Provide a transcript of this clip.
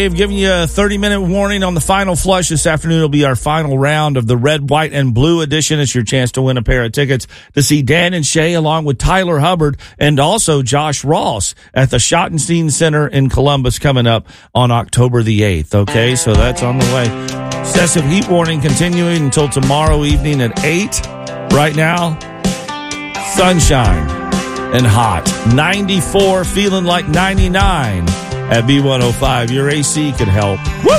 We've given you a 30-minute warning on the final flush. This afternoon will be our final round of the red, white, and blue edition. It's your chance to win a pair of tickets to see Dan and Shay along with Tyler Hubbard and also Josh Ross at the Schottenstein Center in Columbus coming up on October the 8th. Okay, so that's on the way. Excessive heat warning continuing until tomorrow evening at 8. Right now, sunshine and hot. 94, feeling like 99 at B105. Your AC could help. Woo!